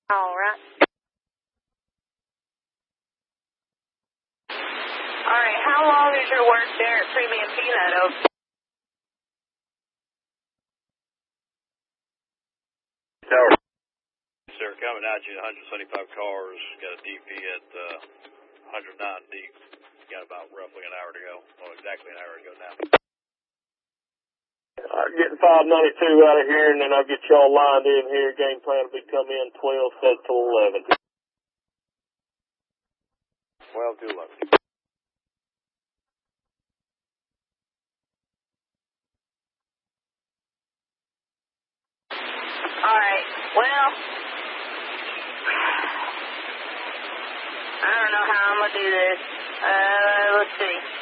All right. All right, how long is your work there at Premium Peanut Oak? Tower. Sir, coming at you, 175 cars, got a DP at 109 deep. Got about roughly an hour to go. Well, exactly an hour to go now. I'm getting 592 out of here, and then I'll get y'all lined in here. Game plan will be come in 12, set to 11. 12 to 11. All right, well, I don't know how I'm going to do this. Let's see.